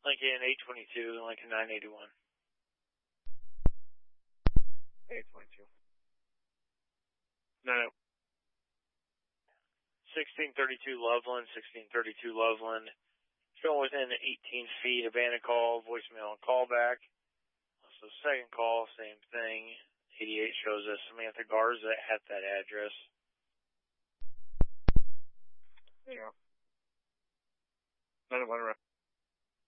Lincoln 822, Lincoln 981. 822. No. 1632 Loveland, 1632 Loveland. Showing within 18 feet, abandoned call, voicemail and callback. Also, second call, same thing. 88 shows us Samantha Garza at that address. Yeah. 911